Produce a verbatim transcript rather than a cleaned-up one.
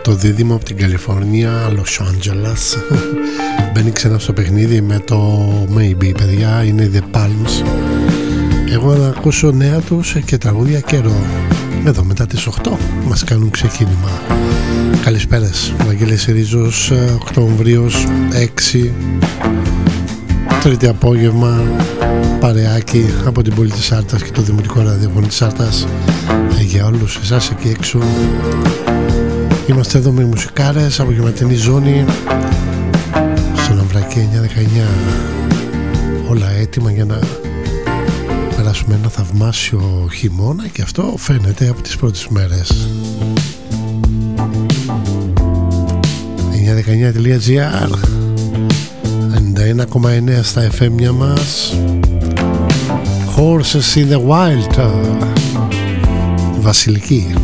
το δίδυμο από την Καλιφόρνια, Los Angeles, μπαίνει ξανά στο παιχνίδι με το Maybe, παιδιά, είναι The Palms. Εγώ να ακούσω νέα τους και τραγούδια καιρό. Εδώ μετά τις οκτώ μας κάνουν ξεκίνημα. Καλησπέρας, Βαγγέλης Ρίζος, Οκτωβρίου έξι, τρίτη απόγευμα, παρεάκι από την πόλη της Άρτας και το Δημοτικό Ραδιόφωνο της Άρτας. Για όλους εσάς εκεί έξω. Είμαστε εδώ με μουσικάρες, απογευματινή ζώνη στον Αμβρακή εννιακόσια δεκαεννιά. Όλα έτοιμα για να περάσουμε ένα θαυμάσιο χειμώνα, και αυτό φαίνεται από τις πρώτες μέρες. εννιακόσια δεκαεννιά τελεία τζι άρ, ενενήντα ένα κόμμα εννέα στα εφ εμ μας. Horses in the Wild, Βασιλική.